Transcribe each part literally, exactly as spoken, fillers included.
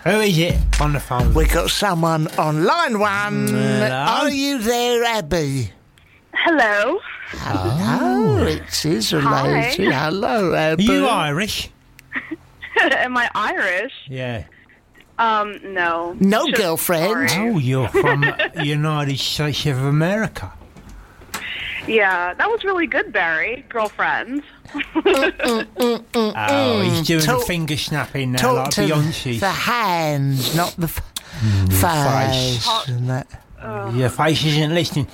Who is it on the phone? We got someone on line one. Hello? Are you there, Abby? Hello. Hello, it is a lady. Hello, Abby. Are you Irish? Am I Irish? Yeah. Um, no. No Just girlfriend. sorry. Oh, you're from United States of America. Yeah, that was really good, Barry. Girlfriend. Oh, he's doing Talk- the finger snapping now, Talk like to Beyonce. the hands, not the f- face. face. And that. Your face isn't listening.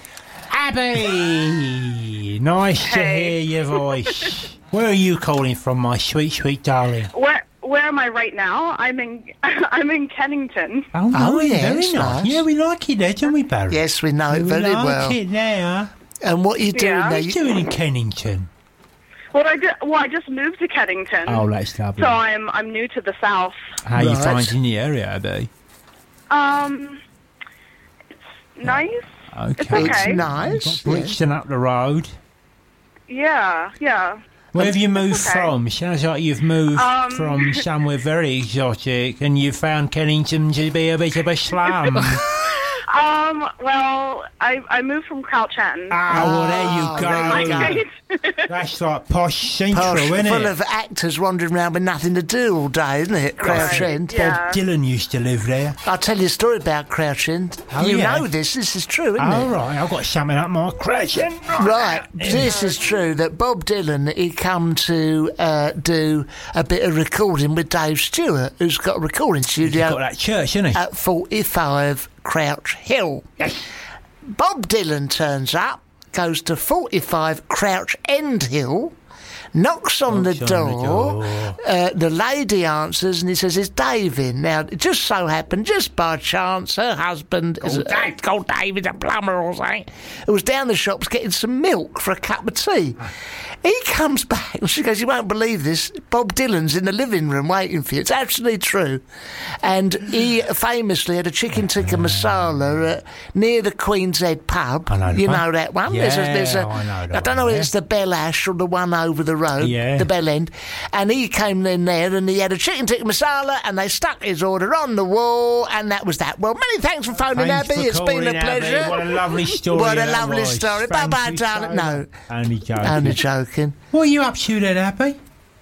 Abby! Nice to Hey. hear your voice. Where are you calling from, my sweet, sweet darling? Where Where am I right now? I'm in I'm in Kennington. Oh, Oh, nice, yes, very nice. nice. Yeah, we like it there, don't we, Barry? Yes, we know it we very like well. it there. And what are you doing Yeah. there? What are you doing in Kennington? Well, I did, well, I just moved to Kennington. Oh, that's lovely. So I'm I'm new to the South. How are you Right. finding the area, Abby? Um, it's nice. Okay. It's okay. It's You've nice. got Brixton up the road. Yeah, yeah. Where have you moved okay. from? Sounds like you've moved Um, from somewhere very exotic and you found Kennington to be a bit of a slum. Um, well, I I moved from Crouch End. Oh, well, there there you you go. go. That's like posh central, Posh, isn't full it? of actors wandering around with nothing to do all day, isn't it? Crouch Right, End. yeah. Bob Dylan used to live there. I'll tell you a story about Crouch End. Oh, you yeah? know this. This is true, isn't All it? right, I've got something up my crescent. Right, this is true that Bob Dylan, he come to uh, do a bit of recording with Dave Stewart, who's got a recording You've studio got that church, isn't he? at forty-five Crouch Hill. Bob Dylan turns up, goes to forty-five Crouch End Hill, knocks on, Knocks the, on the door, door. Uh, the lady answers and he says, "Is Dave in?" Now, it just so happened, just by chance, her husband, is a, Dave, called David, a plumber or something, who was down the shops getting some milk for a cup of tea. He comes back and she goes, "You won't believe this, Bob Dylan's in the living room waiting for you." It's absolutely true. And he famously had a chicken tikka masala uh, near the Queen's Head pub. I know the you one. know that one? there's a, there's a, Yeah, I know that I don't one, know if yeah. it's the Bell Ash or the one over the road, Yeah. the Bell End. And he came in there and he had a chicken tikka masala and they stuck his order on the wall and that was that. Well, many thanks for phoning, Thanks Abby. for It's been a calling, Abby. pleasure. What a lovely story. What a that lovely was. story. Thank Bye-bye, you darling. so No. much. Only joking. Only joking. What are you up to then, Abby?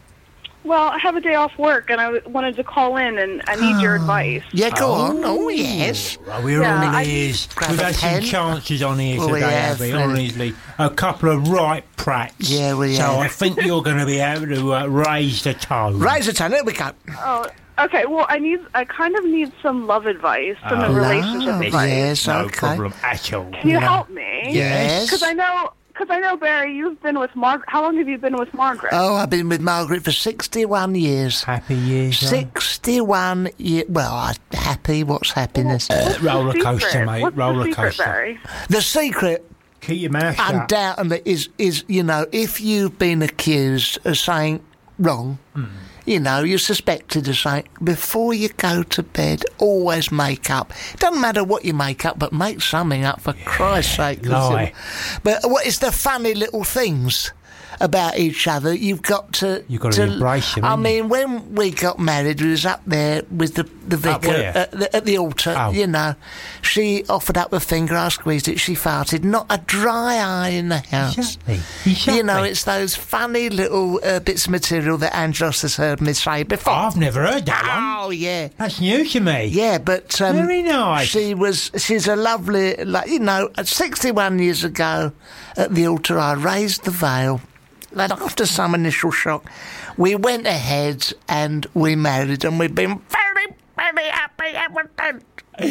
Well, I have a day off work, and I wanted to call in, and I need your advice. Yeah, go on. Oh, yes. Well, we're Yeah, all I- ears. Grab We've a had pen. some chances on here Oh, we today, have, Abby, really. honestly. A couple of right prats. Yeah, we So have. I think you're going to be able to uh, raise the tone. Raise the tone. There we go. Oh, okay. Well, I need, I kind of need some love advice, some Oh. relationship Love, advice. yes, No okay. problem at all. Can you help me? Yes. Because I know, because I know, Barry, you've been with Margaret. How long have you been with Margaret? Oh, I've been with Margaret for sixty-one years. Happy years. huh? sixty-one years. Well, I, happy. What's happiness? Uh, roller Secret. coaster, mate. What's roller the secret, coaster. Barry? The secret, Keep your mouth shut. undoubtedly, is, is, you know, if you've been accused of saying wrong, you know, you're suspected of saying, before you go to bed, always make up. Doesn't matter what you make up, but make something up, for Christ's sake. lie. But what is the funny little things about each other? You've got to... You've got to embrace them, I haven't you? mean, when we got married, we was up there with the, the Up vicar where? at the, at the altar, Oh. you know. She offered up a finger, I squeezed it, she farted. Not a dry eye in the house. Exactly. Exactly. You know, it's those funny little uh, bits of material that Angelos has heard me say before. I've never heard that one. Oh, yeah. That's new to me. Yeah, but... Um, Very nice. She was... She's a lovely... Like, you know, sixty-one years ago at the altar, I raised the veil. And after some initial shock, we went ahead and we married, and we've been very, very happy ever since.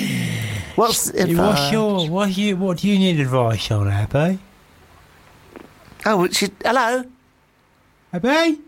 What's the What's advice? your, what, you, what do you need advice on, Abby? Oh, she, hello? Abby?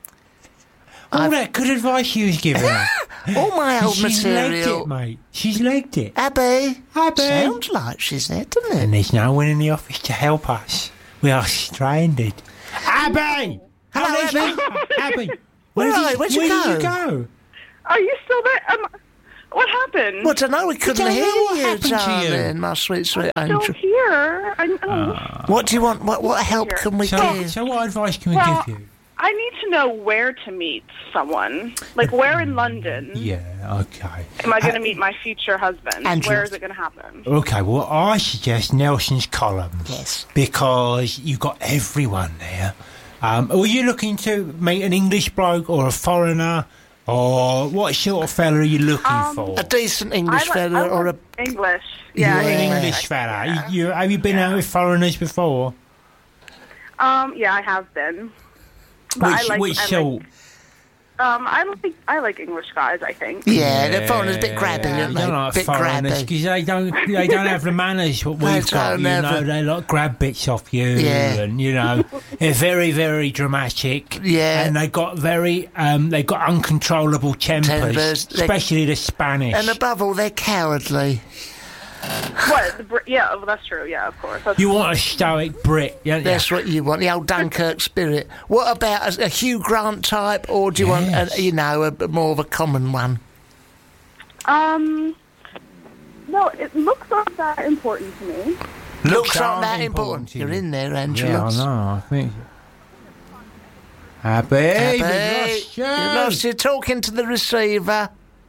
All I've- that good advice you was giving her. All my old She's legged material. it, mate. She's legged it. Abby? Abby? Sounds like she's there, doesn't it? And there's no one in the office to help us. We are stranded. Abby! Hello, How Abby. Abby? Abby! Where did are you? Where'd you where go? Did you go? Are you still there? Um, what happened? Well, I don't know, we couldn't don't hear know what you, happened to you. darling, my sweet, sweet Still angel. here? I know. What do you want? What, what help can we So, give? so what advice can we Well, give you? I need to know where to meet someone. Like, where in London Yeah, okay. am I going to meet my future husband? Angela. Where is it going to happen? Okay, well, I suggest Nelson's Columns. Yes. Because you've got everyone there. Um, were you looking to meet an English bloke or a foreigner? Or what sort of fella are you looking Um, for? A decent English I like- fella I or a... like English. Yeah, You're an Yeah. English fella. You, you, have you been out with foreigners before? Um, yeah, I have been. But Which, I like, which I sort? Like, um, I like I like English guys. I think. Yeah, the foreigners a bit grabby, Yeah, aren't you they? don't like bit foreigners grabby. because they don't they don't have the manners what They we've got. don't You have know, it. they like grab bits off you, Yeah. and you know they're very very dramatic. Yeah. and they got very um they got uncontrollable tempers, Tempers, they- especially the Spanish. And above all, they're cowardly. What? The, Br- yeah, well, that's true. Yeah, of course. That's you want a stoic Brit, don't you? That's what you want, the old Dunkirk spirit. What about a, a Hugh Grant type, or do you want, Yes. a, you know, a, more of a common one? Um, no, it looks not that important to me. Looks aren't like that important important. to You're you. in there, Angela. Yeah, I know. I think. Happy, we Abby, lost you. you lost you talking to the receiver.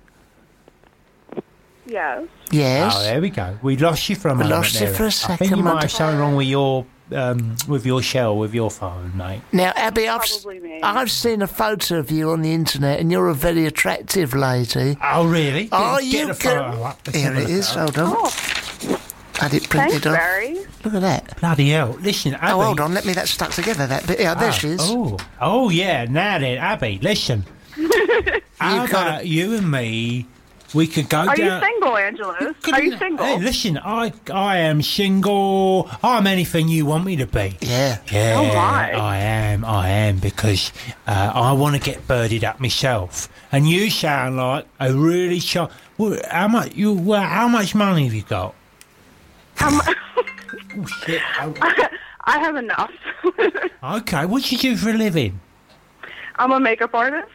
Yes. Yes. Oh, there we go. We lost you for a We moment. lost you there. for a I think second, you might Mother. have something wrong with your um, with your shell, with your phone, mate. Now, Abby, I've, Probably me. I've seen a photo of you on the internet, and you're a very attractive lady. Oh, really? Are Get you the go- photo up. Let's Here have a it look is. at Hold on. Oh, Had it thanks, printed off. Barry. Look at that. Bloody hell! Listen, Abby. Oh, hold on. Let me. That's stuck together. That bit. Yeah, there Ah, she is. Oh, oh yeah. Now then, Abby, listen. How got about you and me? We could go Are you down. single, Angelus? Are you single? Hey, listen, I I am single. I'm anything you want me to be. Yeah. Yeah, Oh, my. I am, I am, because uh, I want to get birded up myself. And you sound like a really sharp. Well, how much you? Well, how much money have you got? Um, Oh shit! Oh, I have enough. okay, what do you do for a living? I'm a makeup artist.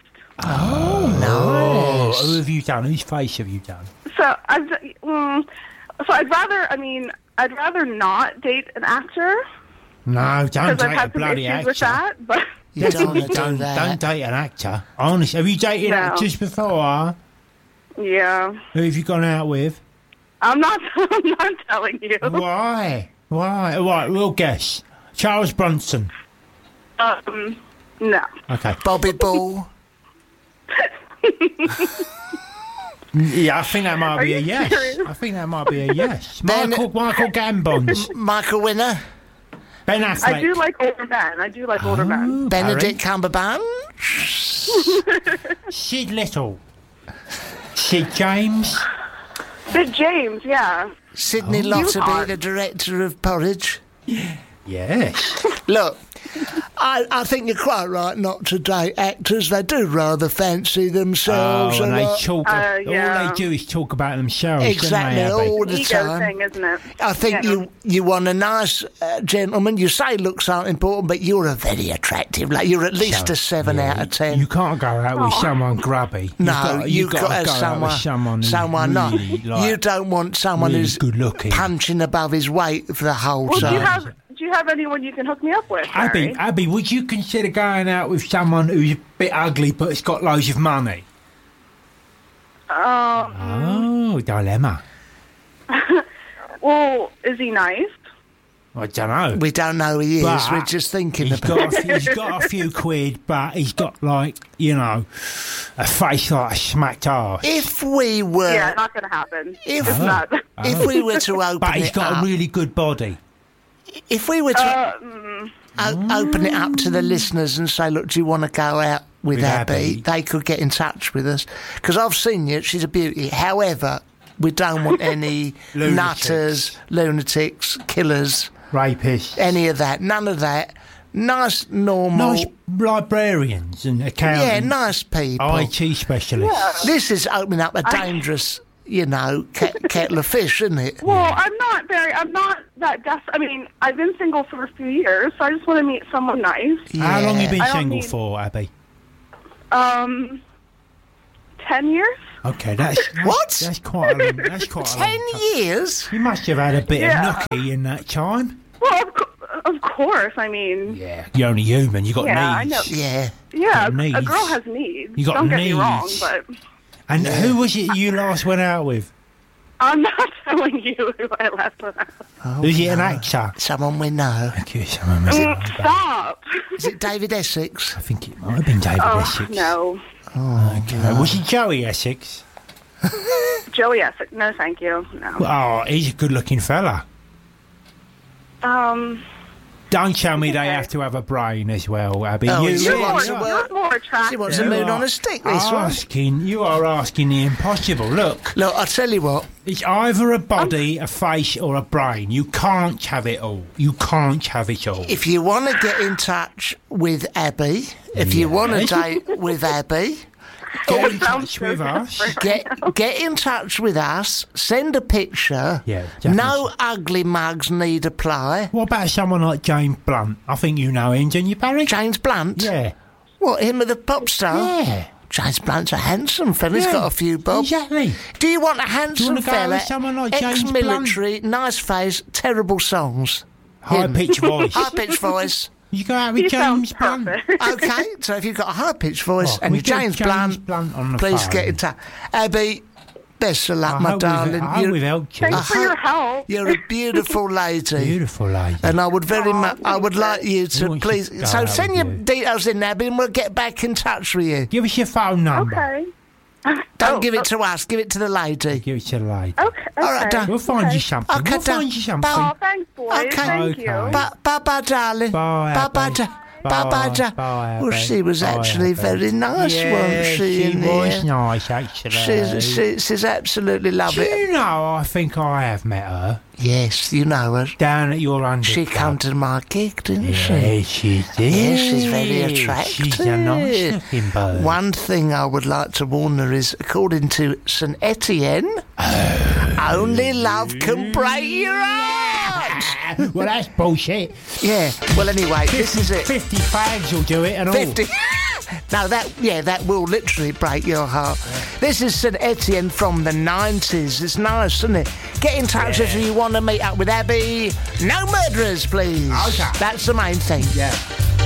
Oh, who have you done? Whose face have you done? So I've, d- mm, so I'd rather. I mean, I'd rather not date an actor No, don't because I've date a had some bloody issues actor. with that. But You don't want to do Don't, that. don't date an actor. Honestly, have you dated No. actors before? yeah, Who have you gone out with? I'm not. I'm not telling you. Why? Why? Right, we'll guess. Charles Bronson. Um, no. Okay. Bobby Ball. Yeah, I think that might Are be a you yes. serious? I think that might be a yes. Then- Michael, Michael Gambons. Michael Winner. Ben Affleck. I do like older men. I do like older men. Oh, Benedict Harry. Cumberbatch. Sid Little. Sid James. Sid James, yeah. Sidney Oh. Lotterby, hot. the director of Porridge. Yes. Look, I, I think you're quite right not to date actors. They do rather fancy themselves Oh, a and they lot. talk. Uh, all yeah. they do is talk about themselves. Exactly, Don't they, Abby? all the Ego time. thing, isn't it? I think Yeah. you you want a nice uh, gentleman. You say looks aren't important, but you're a very attractive. Like you're at least a seven Yeah, out of ten. You can't go out with someone grubby. You've no, got, you've got, to to have go out someone, with someone, who's someone not. really, like, You don't want someone really who's good looking. punching above his weight for the whole Well, do time. you have do you have anyone you can hook me up with, Abby, Barry? Abby, would you consider going out with someone who's a bit ugly but has got loads of money? Um, Oh, dilemma. well, is he nice? I don't know. we don't know who he is. But We're just thinking He's about. got, a few, he's got a few quid, but he's got, like, you know, a face like a smacked arse. If we were, Yeah, not going to happen. If- it's not. if we were to open But he's it got up, a really good body. if we were to Uh, mm, o- open it up to the listeners and say, look, do you want to go out with, With Abby? Abby. They could get in touch with us. Because I've seen you, she's a beauty. However, we don't want any Lunatics. nutters, lunatics, killers, Rapists. any of that. None of that. Nice, normal. Nice librarians and accountants. yeah, nice people. I T specialists. This is opening up a dangerous, you know, ke- kettle of fish, isn't it? well, I'm not very. I'm not that desperate. I mean, I've been single for a few years, so I just want to meet someone nice. How long have you been I don't single need- for, Abby? Um, ten years. Okay, that's What? That's quite. A, that's quite. A Ten long time. years? You must have had a bit Yeah. of nookie in that time. Well, of, co- of course. I mean, Yeah, you're only human. You got Yeah, I needs. know. Yeah. yeah, Got a needs. girl has needs. You got Don't get me wrong, needs. but And who was it you last went out with? I'm not telling you who I last went out. Oh, Was it an no. actor? Someone we know. Thank you, someone must Mm, have- Stop. Is it David Essex? I think it might have been David Oh, Essex. no. Okay. Was it Joey Essex? Joey Essex. No, thank you. No. Oh, he's a good-looking fella. Um, Don't tell me they Okay. have to have a brain as well, Abby. Oh, you She you're, really more, wants are to you're more attractive. She wants to You moon are on a stick, this one. asking, you are asking the impossible. Look, Look, I'll tell you what. it's either a body, a face, or a brain. You can't have it all. You can't have it all. If you want to get in touch with Abby, if you want to Yes. date with Abby, Get in sounds touch so with us. desperate. get get in touch with us. Send a picture. Yeah, definitely. No ugly mugs need apply. What about someone like James Blunt? I think you know him, don't you, Barry? James Blunt. Yeah. What, him with the pop star? Yeah. James Blunt's a handsome fella. He's Yeah, got a few bob. Exactly. Do you want a handsome wanna go fella? with someone like James ex-military, nice face, terrible songs. High Him. pitched voice. High pitched voice. You go out with He James sounds Blunt. perfect. Okay, so if you've got a high pitched voice Oh, and we you're get James, James Blunt, Blunt on the please phone. get in touch. Abby, best of luck, I my hope we've- darling. I hope You're, we've helped you. Thanks for your help. you're a beautiful lady. Beautiful lady. And I would very Oh, much, I would thank like you We to want you please. to go So out send with your you. details in, Abby, and we'll get back in touch with you. Give us your phone number. Okay. Don't Oh, give it oh, to us. Give it to the lady. Give it to the lady. Okay. okay. All right, Dan. We'll find okay. you something. Okay, we'll Dan. find you something. Oh, thanks, boys. Okay. Thank Okay. you. Bye, bye, bye, darling. Bye, bye, bye, Abby. da- bye, bye, da- Bye, Well, Abby. she was Bye, actually Abby. very nice, yeah, wasn't she? she in was here? nice, actually. She's, she, she's absolutely Do lovely. you know, I think I have met her Yes, you know her. down at your under. She come to my gig, didn't she? Yeah, she did. Yes, she's very attractive. She's a nice looking bird. One thing I would like to warn her is, according to Saint Etienne, only love can break your heart. Well, that's bullshit. Yeah. Well, anyway, this is it. Fifty fags will do it and all. Fifty. No, that yeah, that will literally break your heart. This is Saint Etienne from the nineties. It's nice, isn't it? Get in touch if you want to meet up with Abby. No murderers, please. Okay. That's the main thing. Yeah.